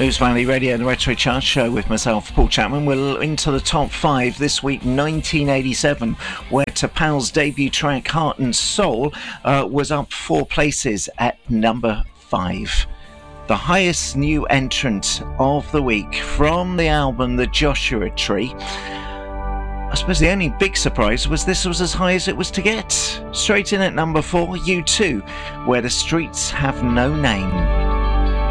Ouse Valley Radio, the Retro Chart Show with myself, Paul Chapman. We're into the top 5 this week, 1987, where T'Pau's debut track, Heart and Soul, was up 4 places at number 5. The highest new entrant of the week from the album The Joshua Tree. I suppose the only big surprise was this was as high as it was to get. Straight in at number 4, U2, Where the Streets Have No Name.